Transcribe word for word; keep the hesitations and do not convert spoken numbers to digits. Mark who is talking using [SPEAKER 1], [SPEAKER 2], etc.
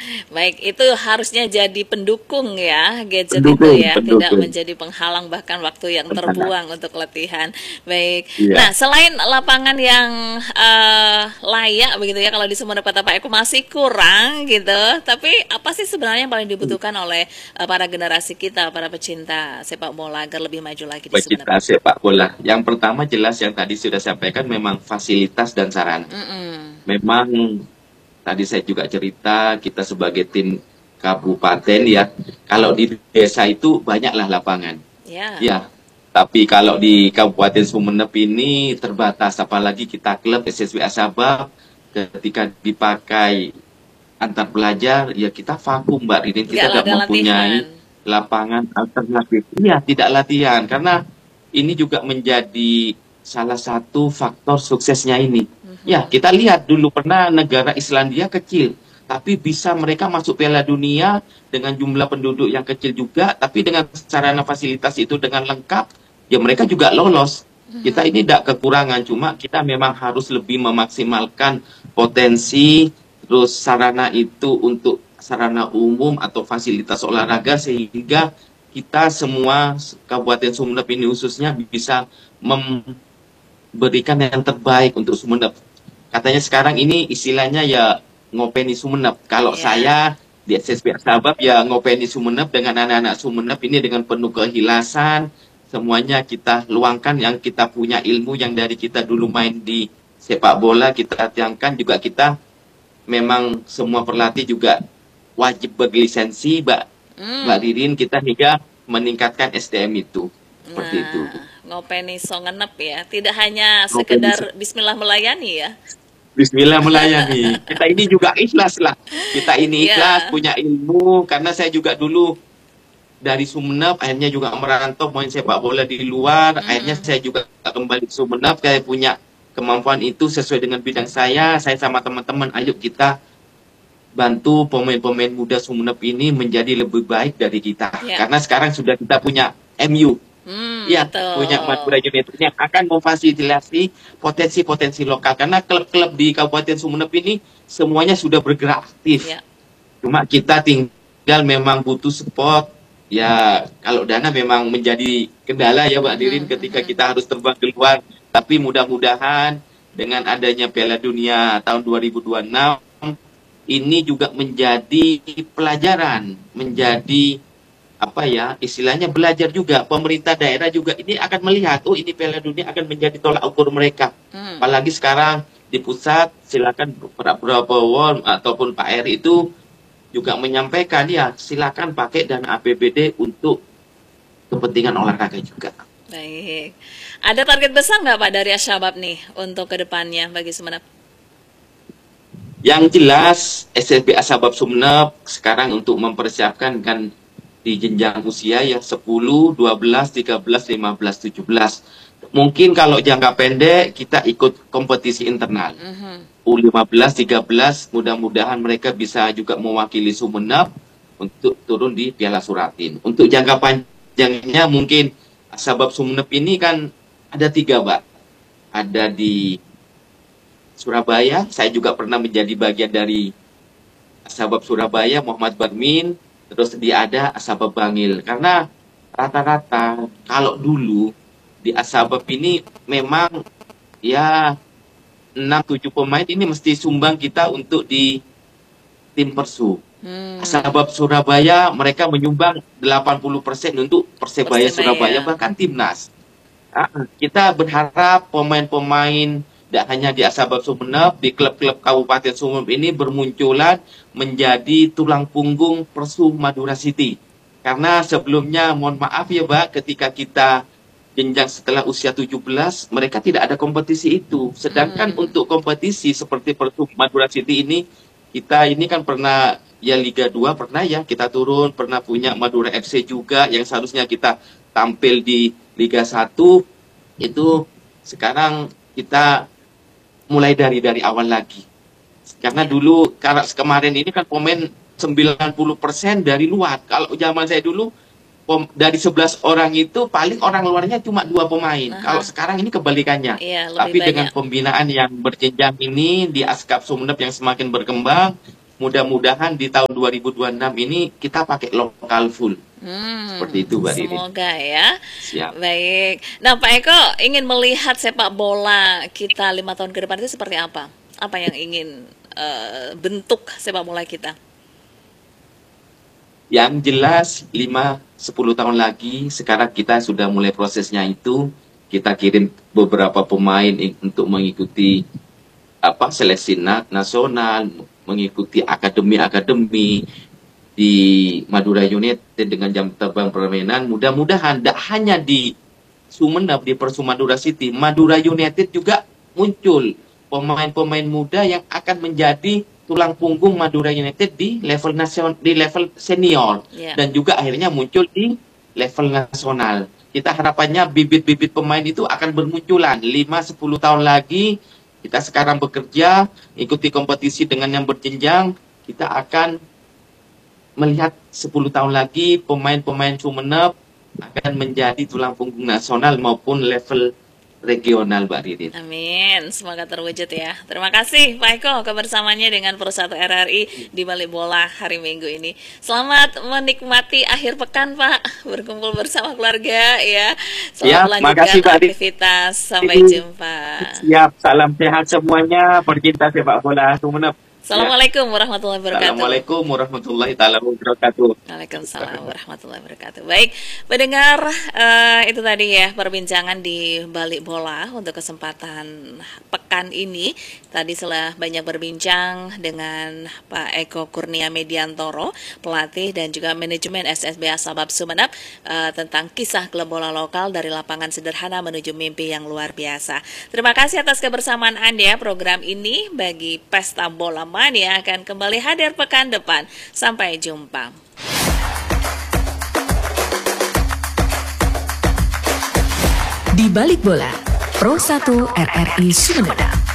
[SPEAKER 1] Baik, itu harusnya jadi pendukung ya, gadget itu
[SPEAKER 2] Pendukung,
[SPEAKER 1] ya, tidak
[SPEAKER 2] pendukung.
[SPEAKER 1] menjadi penghalang bahkan waktu yang
[SPEAKER 2] Benar.
[SPEAKER 1] terbuang untuk latihan. Baik. Nah,
[SPEAKER 2] Iya,
[SPEAKER 1] selain lapangan yang eh, layak begitu ya, kalau di Sumeneb kata Pak Eko masih kurang gitu. Tapi apa sih sebenarnya yang paling dibutuhkan oleh eh, para generasi kita, para pecinta sepak bola agar lebih maju lagi di Sumeneb?
[SPEAKER 2] pecinta sepak bola. Yang pertama jelas yang tadi sudah sampaikan memang fasilitas dan sarana.
[SPEAKER 1] Mm-mm.
[SPEAKER 2] Memang tadi saya juga cerita kita sebagai tim kabupaten ya, kalau di desa itu banyaklah lapangan.
[SPEAKER 1] Ya.
[SPEAKER 2] Ya, tapi kalau di Kabupaten Sumeneb ini terbatas, apalagi kita klub S S B Asabab ketika dipakai antar pelajar, ya kita vakum Mbak Ridin,
[SPEAKER 1] Nggak
[SPEAKER 2] kita nggak
[SPEAKER 1] ada latihan.
[SPEAKER 2] mempunyai lapangan alternatif. Iya, tidak latihan, karena ini juga menjadi salah satu faktor suksesnya ini. Ya,
[SPEAKER 1] Mhm.
[SPEAKER 2] kita lihat dulu pernah negara Islandia kecil, tapi bisa mereka masuk Piala Dunia dengan jumlah penduduk yang kecil juga, tapi dengan sarana fasilitas itu dengan lengkap, ya mereka juga lolos. Kita
[SPEAKER 1] Mhm.
[SPEAKER 2] ini tidak kekurangan, cuma kita memang harus lebih memaksimalkan potensi, terus sarana itu untuk sarana umum atau fasilitas olahraga sehingga kita semua Kabupaten Sumeneb ini khususnya bisa memberikan yang terbaik untuk Sumeneb. Katanya sekarang ini istilahnya ya ngopeni Sumeneb. Kalau
[SPEAKER 1] Ya.
[SPEAKER 2] saya di S S B Sabab ya ngopeni Sumeneb dengan anak-anak Sumeneb ini dengan penuh keikhlasan, semuanya kita luangkan yang kita punya ilmu yang dari kita dulu main di sepak bola kita tiangkan juga kita memang semua pelatih juga wajib berlisensi, Mbak, Mbak
[SPEAKER 1] Hmm.
[SPEAKER 2] Ririn, kita hingga meningkatkan S D M itu. Seperti itu.
[SPEAKER 1] Nah, ngopeni so ngenep ya. Tidak hanya
[SPEAKER 2] Ngopeni
[SPEAKER 1] sekedar bismillah melayani ya.
[SPEAKER 2] Bismillah melayani. Kita ini juga ikhlas lah. Kita ini ikhlas,
[SPEAKER 1] Ya.
[SPEAKER 2] punya ilmu, karena saya juga dulu dari Sumeneb, akhirnya juga merantau main sepak bola di luar, akhirnya
[SPEAKER 1] Mm-mm.
[SPEAKER 2] saya juga kembali ke Sumeneb, saya punya kemampuan itu sesuai dengan bidang saya, saya sama teman-teman, ayo kita bantu pemain-pemain muda Sumeneb ini menjadi lebih baik dari kita.
[SPEAKER 1] Ya.
[SPEAKER 2] Karena sekarang sudah kita punya M U,
[SPEAKER 1] Hmm,
[SPEAKER 2] ya, punya Madura
[SPEAKER 1] betul.
[SPEAKER 2] United yang akan memfasilitasi potensi-potensi lokal. Karena klub-klub di Kabupaten Sumeneb ini semuanya sudah bergerak aktif.
[SPEAKER 1] Ya.
[SPEAKER 2] Cuma kita tinggal memang butuh support. Ya, kalau dana memang menjadi kendala ya Mbak Dirin
[SPEAKER 1] Mhm,
[SPEAKER 2] ketika
[SPEAKER 1] mhm.
[SPEAKER 2] kita harus terbang keluar. Tapi mudah-mudahan dengan adanya Piala Dunia tahun dua ribu dua puluh enam ini juga menjadi pelajaran, menjadi apa ya, istilahnya belajar juga. Pemerintah daerah juga ini akan melihat, oh ini Piala Dunia akan menjadi tolak ukur mereka.
[SPEAKER 1] Hmm.
[SPEAKER 2] Apalagi sekarang di pusat, silakan Pak Prabowo ataupun Pak Eri itu juga menyampaikan, ya silakan pakai dana A P B D untuk kepentingan olahraga juga.
[SPEAKER 1] Baik. Ada target besar nggak Pak dari Asyabab nih untuk kedepannya bagi Sumeneb?
[SPEAKER 2] Yang jelas S S B Asabab Sumeneb sekarang untuk mempersiapkan kan di jenjang usia ya sepuluh, dua belas, tiga belas, lima belas, tujuh belas. Mungkin kalau jangka pendek kita ikut kompetisi internal.
[SPEAKER 1] Mhm.
[SPEAKER 2] U lima belas, tiga belas, mudah-mudahan mereka bisa juga mewakili Sumeneb untuk turun di Piala Suratin. Untuk jangka panjangnya mungkin Asabab Sumeneb ini kan ada tiga, Mbak. Ada di Surabaya, saya juga pernah menjadi bagian dari Asabab Surabaya, Muhammad Barmin, terus dia ada Asabab Bangil. Karena rata-rata kalau dulu di Asabab ini memang ya enam tujuh pemain ini mesti sumbang kita untuk di tim Persu.
[SPEAKER 1] Hmm.
[SPEAKER 2] Asabab Surabaya mereka menyumbang delapan puluh persen untuk Persebaya Surabaya
[SPEAKER 1] Persebaya.
[SPEAKER 2] bahkan timnas. Ah, kita berharap pemain-pemain tidak hanya di Asabab Sumeneb, di klub-klub Kabupaten Sumeneb ini bermunculan menjadi tulang punggung Persu Madura City. Karena sebelumnya, mohon maaf ya Mbak, ketika kita jenjang setelah usia tujuh belas, mereka tidak ada kompetisi itu. Sedangkan
[SPEAKER 1] Hmm.
[SPEAKER 2] untuk kompetisi seperti Persu Madura City ini, kita ini kan pernah ya Liga dua pernah ya kita turun, pernah punya Madura F C juga yang seharusnya kita tampil di Liga satu itu sekarang kita mulai dari dari awal lagi. Karena
[SPEAKER 1] Ya.
[SPEAKER 2] dulu karena kemarin ini kan pemain sembilan puluh persen dari luar. Kalau zaman saya dulu pem- dari sebelas orang itu paling orang luarnya cuma dua pemain. Kalau
[SPEAKER 1] Aha.
[SPEAKER 2] sekarang ini kebalikannya.
[SPEAKER 1] Iya, lebih
[SPEAKER 2] Tapi dengan
[SPEAKER 1] banyak.
[SPEAKER 2] pembinaan yang berjenjang ini di Askap Sumeneb yang semakin berkembang, mudah-mudahan di tahun dua ribu dua puluh enam ini kita pakai lokal full.
[SPEAKER 1] Hmm,
[SPEAKER 2] Seperti itu, Mbak Ririn.
[SPEAKER 1] semoga ya.
[SPEAKER 2] Siap.
[SPEAKER 1] Baik. Nah, Pak Eko ingin melihat sepak bola kita lima tahun ke depan itu seperti apa? Apa yang ingin eh, bentuk sepak bola kita?
[SPEAKER 2] Yang jelas lima sepuluh tahun lagi sekarang kita sudah mulai prosesnya itu. Kita kirim beberapa pemain untuk mengikuti apa seleksi na- nasional, mengikuti akademi-akademi di Madura United dengan jam terbang permainan. Mudah-mudahan tidak hanya di Sumeneb, di Persu Madura City, Madura United juga muncul pemain-pemain muda yang akan menjadi tulang punggung Madura United di level nasional, di level senior,
[SPEAKER 1] Ya.
[SPEAKER 2] dan juga akhirnya muncul di level nasional. Kita harapannya bibit-bibit pemain itu akan bermunculan lima sepuluh tahun lagi. Kita sekarang bekerja, ikuti kompetisi dengan yang berjenjang, kita akan melihat sepuluh tahun lagi pemain-pemain Sumeneb akan menjadi tulang punggung nasional maupun level regional, Mbak Ririn.
[SPEAKER 1] Amin, semoga terwujud ya. Terima kasih Pak Eko kebersamanya dengan Persatu R R I di Balik Bola hari Minggu ini. Selamat menikmati akhir pekan Pak, berkumpul bersama keluarga ya. Selamat
[SPEAKER 2] Ya,
[SPEAKER 1] melanjutkan
[SPEAKER 2] makasih, Pak Adi.
[SPEAKER 1] aktivitas. Sampai jumpa.
[SPEAKER 2] Siap, salam sehat semuanya, pecinta sepak bola Sumeneb.
[SPEAKER 1] Assalamualaikum warahmatullahi wabarakatuh.
[SPEAKER 2] Assalamualaikum warahmatullahi taala wabarakatuh.
[SPEAKER 1] Waalaikumsalam warahmatullahi wabarakatuh. Baik, mendengar eh, itu tadi ya perbincangan di Balik Bola untuk kesempatan pekan ini. Tadi setelah banyak berbincang dengan Pak Eko Kurnia Mediantoro, pelatih dan juga manajemen S S B Asabab Sumeneb eh, tentang kisah klub bola lokal dari lapangan sederhana menuju mimpi yang luar biasa. Terima kasih atas kebersamaan Anda. Program ini bagi Pesta Bola Mania akan kembali hadir pekan depan. Sampai jumpa.
[SPEAKER 3] Di Balik Bola, Pro satu R R I Sumeneb.